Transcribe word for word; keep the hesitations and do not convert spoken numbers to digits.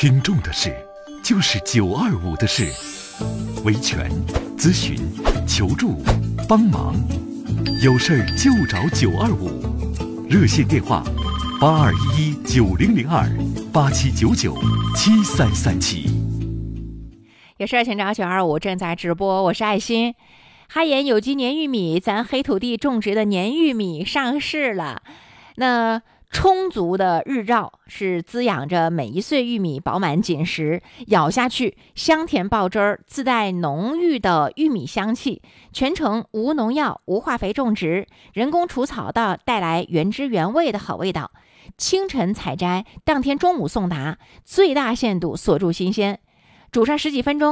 听众的事，就是九二五的事。维权、咨询、求助、帮忙，有事儿就找九二五。热线电话：八二一一九零零二八七九九七三三七。 有事儿请找九二五，正在直播，我是爱心。哈研有机年玉米，咱黑土地种植的年玉米上市了。那充足的日照是滋养着每一穗玉米饱满紧实，咬下去香甜爆汁儿，自带浓郁的玉米香气，全程无农药无化肥种植，人工除草的带来原汁原味的好味道。清晨采摘，当天中午送达，最大限度锁住新鲜，煮上十几分钟。